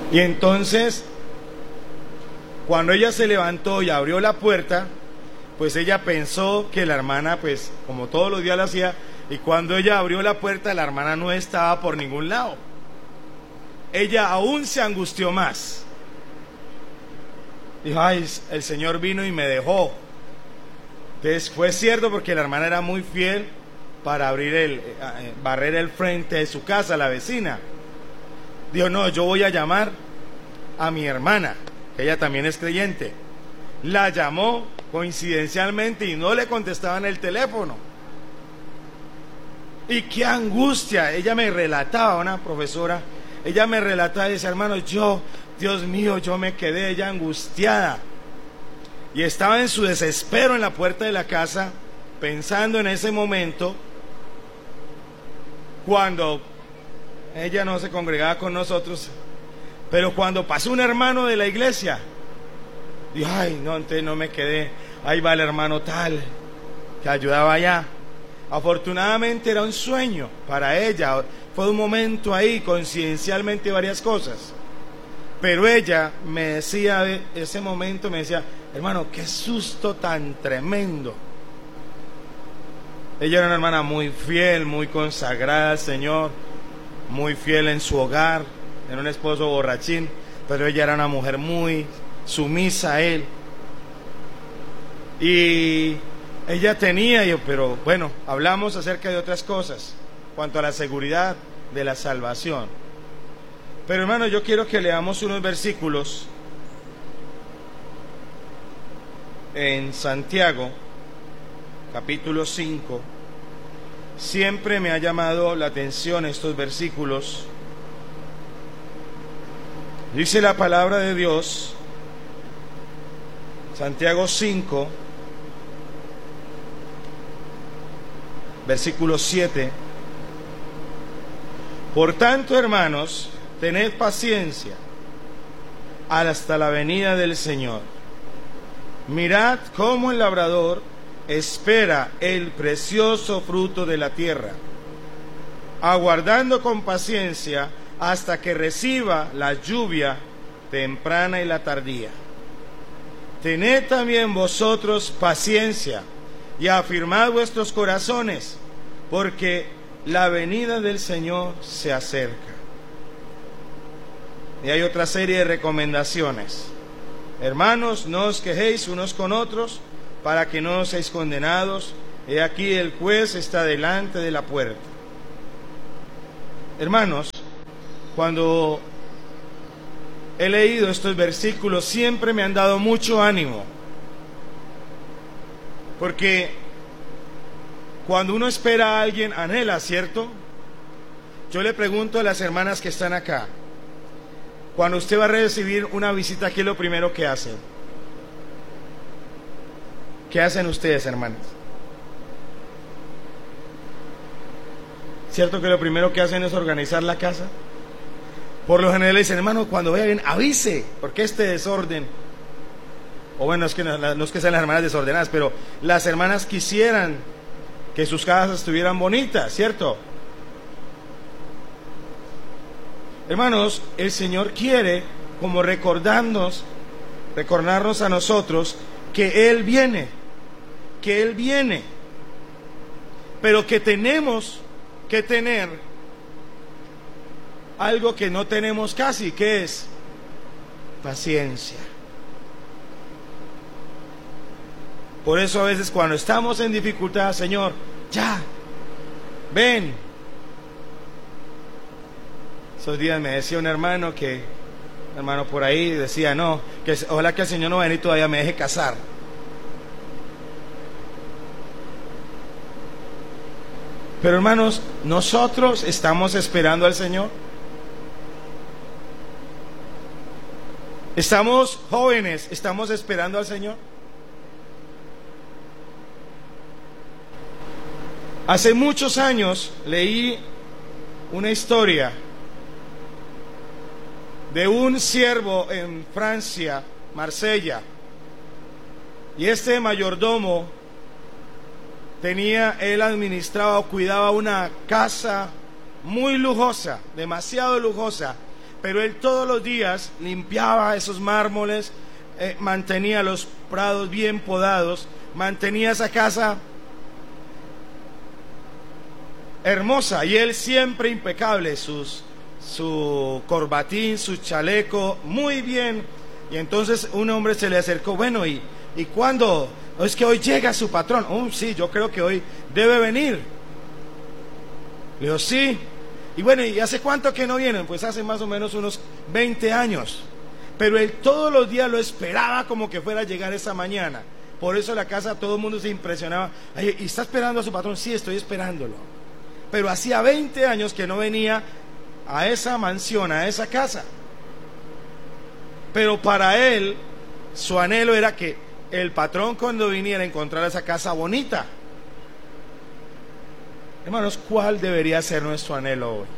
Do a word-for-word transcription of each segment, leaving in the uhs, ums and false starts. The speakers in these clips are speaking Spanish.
Y entonces, cuando ella se levantó y abrió la puerta, pues ella pensó que la hermana, pues como todos los días la hacía, y cuando ella abrió la puerta, la hermana no estaba por ningún lado. Ella aún se angustió más. Dijo, ay, el Señor vino y me dejó. Entonces fue cierto, porque la hermana era muy fiel para abrir el, eh, barrer el frente de su casa, la vecina. Dijo, no, yo voy a llamar a mi hermana, que ella también es creyente. La llamó coincidencialmente y no le contestaban el teléfono. Y qué angustia. Ella me relataba, una profesora, ella me relataba y decía, hermano, yo, Dios mío, yo me quedé ella angustiada. Y estaba en su desespero en la puerta de la casa, pensando en ese momento, cuando ella no se congregaba con nosotros, pero cuando pasó un hermano de la iglesia, dijo, ay, no, entonces no me quedé, ahí va el hermano tal, que ayudaba allá. Afortunadamente era un sueño para ella, fue un momento ahí, coincidencialmente varias cosas. Pero ella me decía, ese momento me decía, hermano, qué susto tan tremendo. Ella era una hermana muy fiel, muy consagrada al Señor, muy fiel en su hogar, era un esposo borrachín, pero ella era una mujer muy sumisa a él. Y ella tenía, yo, pero bueno, hablamos acerca de otras cosas, cuanto a la seguridad de la salvación. Pero hermano, yo quiero que leamos unos versículos en Santiago, capítulo cinco. Siempre me ha llamado la atención estos versículos. Dice la palabra de Dios, Santiago cinco, versículo siete. Por tanto, hermanos, tened paciencia hasta la venida del Señor. Mirad cómo el labrador espera el precioso fruto de la tierra, aguardando con paciencia hasta que reciba la lluvia temprana y la tardía. Tened también vosotros paciencia y afirmad vuestros corazones, porque la venida del Señor se acerca. Y hay otra serie de recomendaciones. Hermanos, no os quejéis unos con otros, para que no seáis condenados. He aquí el juez está delante de la puerta. Hermanos, cuando he leído estos versículos, siempre me han dado mucho ánimo. Porque cuando uno espera a alguien, anhela, ¿cierto? Yo le pregunto a las hermanas que están acá, cuando usted va a recibir una visita, ¿qué es lo primero que hacen? ¿Qué hacen ustedes, hermanas? ¿Cierto que lo primero que hacen es organizar la casa? Por lo general dicen, hermano, cuando vayan, avise, porque este desorden, o bueno, es que no, no es que sean las hermanas desordenadas, pero las hermanas quisieran que sus casas estuvieran bonitas, ¿cierto? Hermanos, el Señor quiere como recordarnos, recordarnos a nosotros que Él viene, que Él viene, pero que tenemos que tener algo que no tenemos casi, que es paciencia. Por eso a veces cuando estamos en dificultad, Señor, ya, ven. Esos días me decía un hermano que, un hermano por ahí decía, no, que ojalá que el Señor no venga y todavía me deje casar. Pero hermanos, nosotros estamos esperando al Señor. Estamos jóvenes, estamos esperando al Señor. Hace muchos años leí una historia de un siervo en Francia, Marsella, y este mayordomo tenía, él administraba o cuidaba una casa muy lujosa, demasiado lujosa, pero él todos los días limpiaba esos mármoles, eh, mantenía los prados bien podados, mantenía esa casa hermosa, y él siempre impecable, sus, su corbatín, su chaleco, muy bien. Y entonces un hombre se le acercó, bueno, ¿y, y cuándo? Es que hoy llega su patrón. Oh, sí, yo creo que hoy debe venir. Le dijo, sí. Y bueno, ¿y hace cuánto que no vienen? Pues hace más o menos unos veinte años. Pero él todos los días lo esperaba como que fuera a llegar esa mañana. Por eso la casa, todo el mundo se impresionaba. Ay, ¿y está esperando a su patrón? Sí, estoy esperándolo. Pero hacía veinte años que no venía a esa mansión, a esa casa. Pero para él, su anhelo era que el patrón cuando viniera a encontrar esa casa bonita. Hermanos, ¿cuál debería ser nuestro anhelo hoy?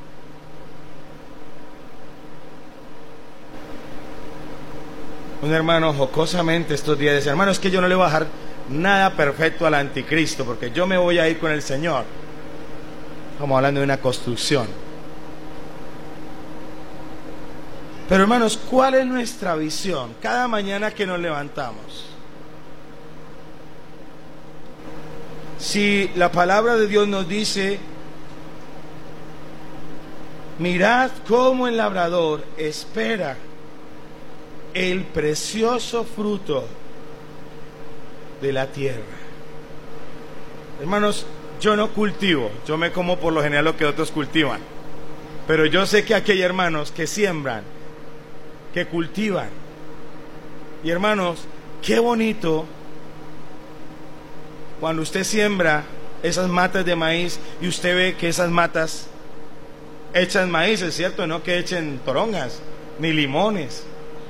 Un hermano jocosamente estos días decía, hermano, es que yo no le voy a dejar nada perfecto al anticristo, porque yo me voy a ir con el Señor. Estamos hablando de una construcción. Pero hermanos, ¿cuál es nuestra visión cada mañana que nos levantamos? Si la palabra de Dios nos dice, mirad cómo el labrador espera el precioso fruto de la tierra. Hermanos, yo no cultivo, yo me como por lo general lo que otros cultivan, pero yo sé que aquí hay hermanos que siembran, que cultivan. Y hermanos, qué bonito cuando usted siembra esas matas de maíz y usted ve que esas matas echan maíz, es cierto, no que echen toronjas ni limones.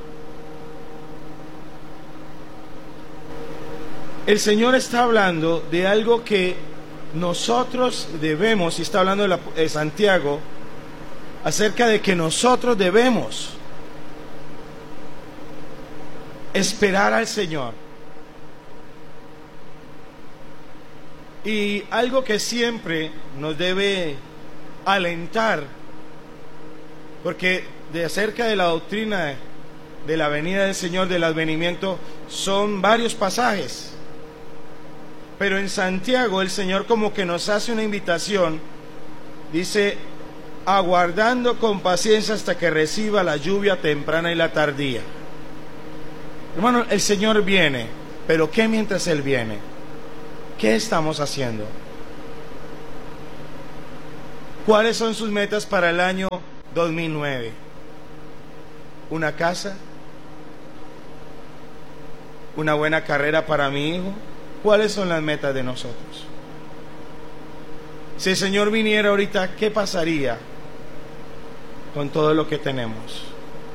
El Señor está hablando de algo que nosotros debemos, y está hablando de, la, de Santiago, acerca de que nosotros debemos esperar al Señor. Y algo que siempre nos debe alentar, porque de acerca de la doctrina de, de la venida del Señor, del advenimiento, son varios pasajes. Pero en Santiago el Señor como que nos hace una invitación, dice, aguardando con paciencia hasta que reciba la lluvia temprana y la tardía. Hermano, el Señor viene, pero ¿qué mientras Él viene? ¿Qué estamos haciendo? ¿Cuáles son sus metas para el año dos mil nueve? ¿Una casa? ¿Una buena carrera para mi hijo? ¿Cuáles son las metas de nosotros? Si el Señor viniera ahorita, ¿qué pasaría con todo lo que tenemos?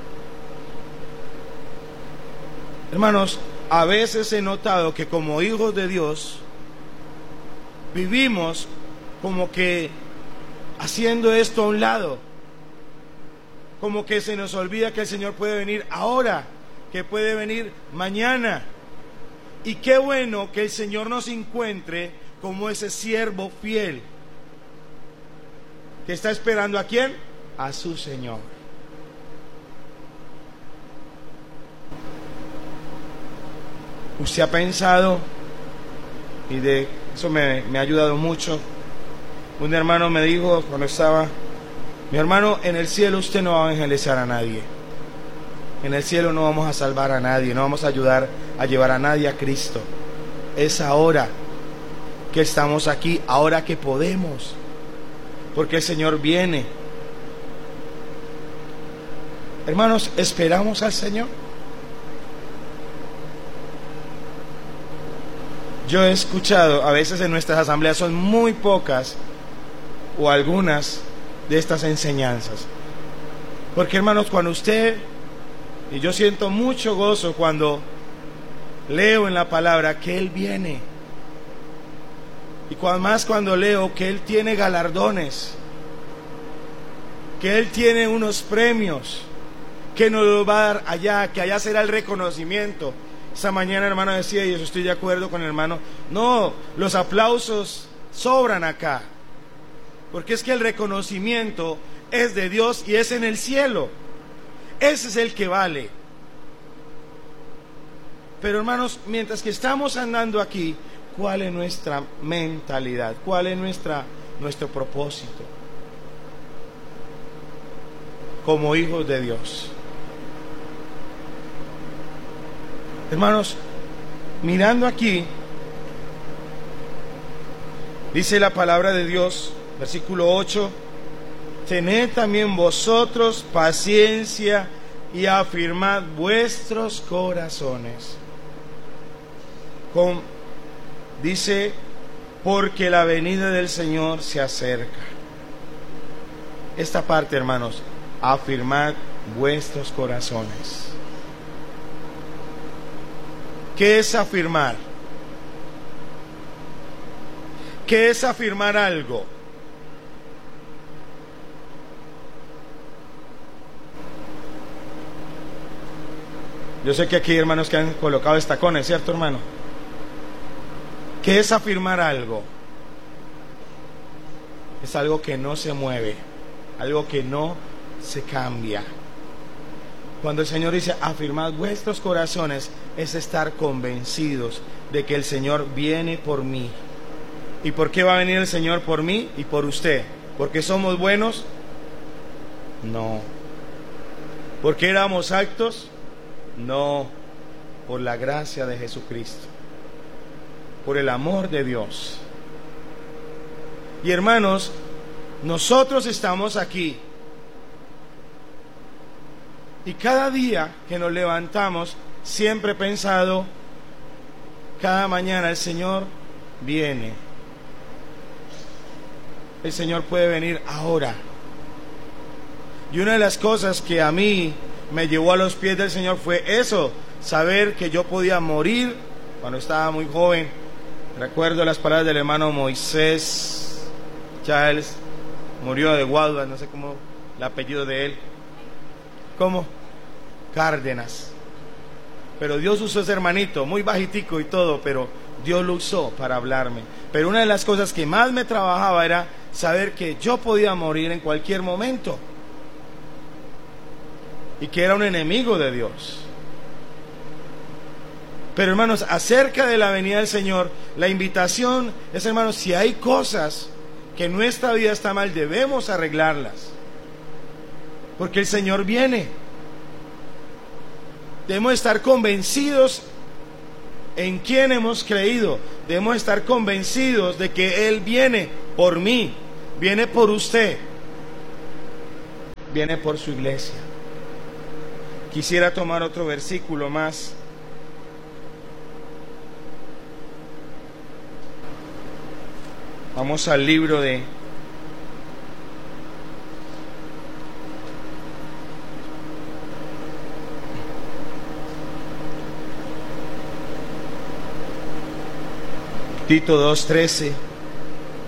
Hermanos, a veces he notado que como hijos de Dios vivimos como que haciendo esto a un lado, como que se nos olvida que el Señor puede venir ahora, que puede venir mañana. Y qué bueno que el Señor nos encuentre como ese siervo fiel que está esperando ¿a quién? A su Señor. ¿Usted ha pensado? Y de eso me, me ha ayudado mucho. Un hermano me dijo cuando estaba, mi hermano, en el cielo usted no va a evangelizar a nadie. En el cielo no vamos a salvar a nadie, no vamos a ayudar a llevar a nadie a Cristo. Es ahora que estamos aquí, ahora que podemos, porque el Señor viene. Hermanos, ¿esperamos al Señor? Yo he escuchado, a veces en nuestras asambleas son muy pocas o algunas de estas enseñanzas. Porque hermanos, cuando usted, y yo siento mucho gozo cuando leo en la palabra que Él viene. Y cuando más cuando leo que Él tiene galardones, que Él tiene unos premios, que nos los va a dar allá, que allá será el reconocimiento. Esta mañana hermano decía, y yo estoy de acuerdo con el hermano, no, los aplausos sobran acá, porque es que el reconocimiento es de Dios y es en el cielo. Ese es el que vale. Pero hermanos, mientras que estamos andando aquí, ¿cuál es nuestra mentalidad? ¿Cuál es nuestra, nuestro propósito? Como hijos de Dios. Hermanos, mirando aquí, dice la palabra de Dios, versículo ocho, tened también vosotros paciencia y afirmad vuestros corazones. Con, dice, porque la venida del Señor se acerca. Esta parte, hermanos, afirmad vuestros corazones. ¿Qué es afirmar? ¿Qué es afirmar algo? Yo sé que aquí hay hermanos que han colocado estacones, ¿cierto, hermano? ¿Qué es afirmar algo? Es algo que no se mueve, algo que no se cambia. Cuando el Señor dice afirmad vuestros corazones, es estar convencidos de que el Señor viene por mí. ¿Y por qué va a venir el Señor por mí y por usted? ¿Porque somos buenos? No. ¿Porque éramos altos? No. Por la gracia de Jesucristo, por el amor de Dios. Y hermanos, nosotros estamos aquí. Y cada día que nos levantamos, siempre he pensado, cada mañana el Señor viene. El Señor puede venir ahora. Y una de las cosas que a mí me llevó a los pies del Señor fue eso, saber que yo podía morir cuando estaba muy joven. Recuerdo las palabras del hermano Moisés Charles, murió de Guadua, no sé cómo el apellido de él. ¿Cómo? Cárdenas. Pero Dios usó ese hermanito, muy bajitico y todo, pero Dios lo usó para hablarme. Pero una de las cosas que más me trabajaba era saber que yo podía morir en cualquier momento y que era un enemigo de Dios. Pero hermanos, acerca de la venida del Señor, la invitación es, hermanos, si hay cosas que en nuestra vida está mal, debemos arreglarlas, porque el Señor viene. Debemos estar convencidos en quién hemos creído. Debemos estar convencidos de que Él viene por mí, viene por usted, viene por su iglesia. Quisiera tomar otro versículo más. Vamos al libro de Tito dos trece.